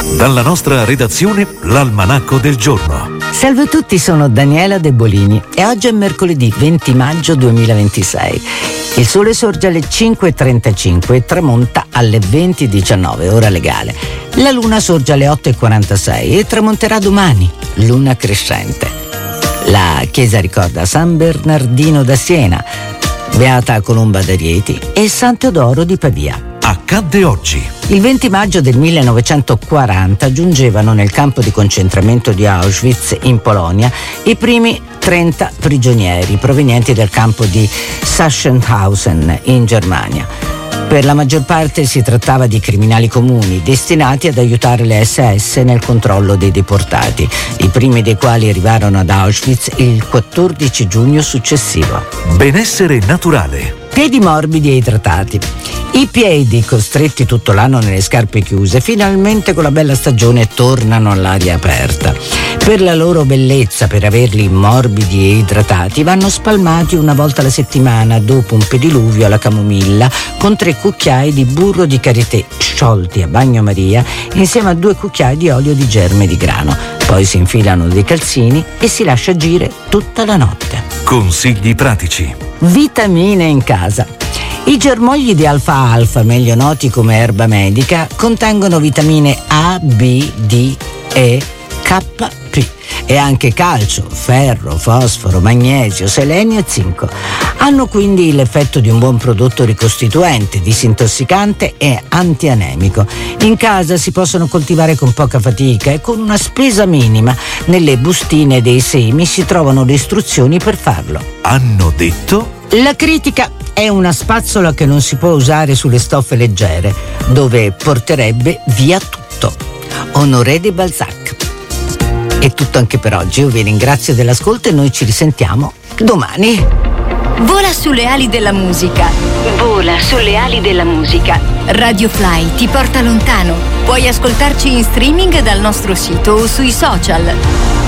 Dalla nostra redazione, l'Almanacco del giorno. Salve a tutti, sono Daniela De Bolini e oggi è mercoledì 20 maggio 2026. Il sole sorge alle 5.35 e tramonta alle 20.19, ora legale. La luna sorge alle 8.46 e tramonterà domani, luna crescente. La chiesa ricorda San Bernardino da Siena, Beata Colomba da Rieti e San Teodoro di Pavia. Accadde oggi. Il 20 maggio del 1940 giungevano nel campo di concentramento di Auschwitz in Polonia i primi 30 prigionieri provenienti dal campo di Sachsenhausen in Germania. Per la maggior parte si trattava di criminali comuni destinati ad aiutare le SS nel controllo dei deportati, i primi dei quali arrivarono ad Auschwitz il 14 giugno successivo. Benessere naturale. Piedi morbidi e idratati. I piedi, costretti tutto l'anno nelle scarpe chiuse, finalmente con la bella stagione tornano all'aria aperta. Per la loro bellezza, per averli morbidi e idratati, vanno spalmati una volta alla settimana dopo un pediluvio alla camomilla con 3 cucchiai di burro di karité sciolti a bagnomaria insieme a 2 cucchiai di olio di germe di grano. Poi si infilano dei calzini e si lascia agire tutta la notte. Consigli pratici. Vitamine in casa. I germogli di alfa-alfa, meglio noti come erba medica, contengono vitamine A, B, D, E, K, P e anche calcio, ferro, fosforo, magnesio, selenio e zinco. Hanno quindi l'effetto di un buon prodotto ricostituente, disintossicante e antianemico. In casa si possono coltivare con poca fatica e con una spesa minima. Nelle bustine dei semi si trovano le istruzioni per farlo. Hanno detto? La critica è una spazzola che non si può usare sulle stoffe leggere, dove porterebbe via tutto. Honoré de Balzac. È tutto anche per oggi. Io vi ringrazio dell'ascolto e noi ci risentiamo domani. Vola sulle ali della musica. Vola sulle ali della musica. Radio Fly ti porta lontano. Puoi ascoltarci in streaming dal nostro sito o sui social.